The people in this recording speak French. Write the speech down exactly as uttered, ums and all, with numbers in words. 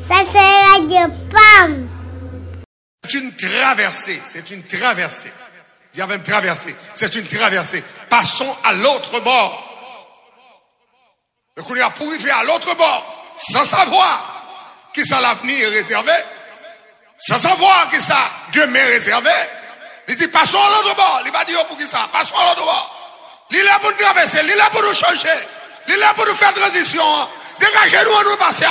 Ça c'est Radio Pam. C'est une traversée, c'est une traversée. Il y avait une traversée, c'est une traversée. Passons à l'autre bord. Donc on est à pourrifier à l'autre bord, sans savoir qui ça l'avenir est réservé, sans savoir qui ça demain est réservé. Il dit passons à l'autre bord. Il va dire pour qui ça, passons à l'autre bord. Il est là pour nous traverser, il est là pour nous changer, il est là pour nous faire transition. Dégagez-nous, on nous passer.